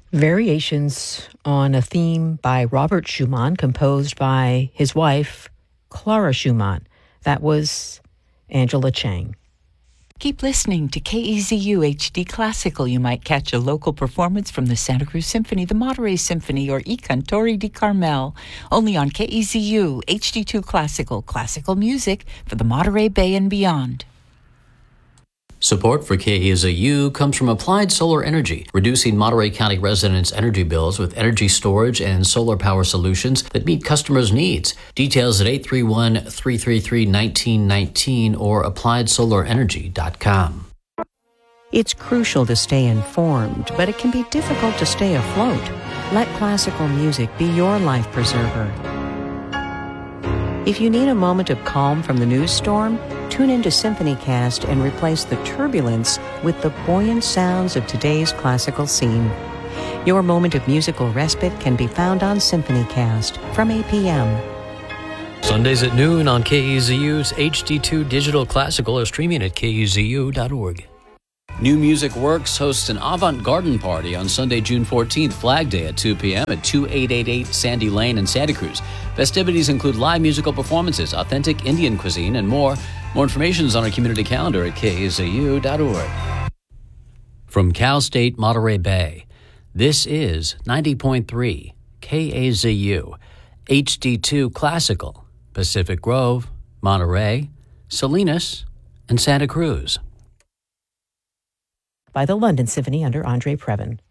Variations on a theme by Robert Schumann, composed by his wife, Clara Schumann. That was Angela Chang. Keep listening to KEZU HD Classical. You might catch a local performance from the Santa Cruz Symphony, the Monterey Symphony, or I Cantori di Carmel. Only on KEZU HD2 Classical, classical music for the Monterey Bay and beyond. Support for KEZU comes from Applied Solar Energy, reducing Monterey County residents' energy bills with energy storage and solar power solutions that meet customers' needs. Details at 831-333-1919 or appliedsolarenergy.com. It's crucial to stay informed, but it can be difficult to stay afloat. Let classical music be your life preserver. If you need a moment of calm from the news storm, tune into SymphonyCast and replace the turbulence with the buoyant sounds of today's classical scene. Your moment of musical respite can be found on SymphonyCast from 8 p.m. Sundays at noon on KEZU's HD2 Digital Classical or streaming at kezu.org. New Music Works hosts an avant-garde party on Sunday, June 14th, Flag Day at 2 p.m. at 2888 Sandy Lane in Santa Cruz. Festivities include live musical performances, authentic Indian cuisine, and more. More information is on our community calendar at kezu.org. From Cal State Monterey Bay, this is 90.3 KAZU, HD2 Classical, Pacific Grove, Monterey, Salinas, and Santa Cruz. By the London Symphony under Andre Previn.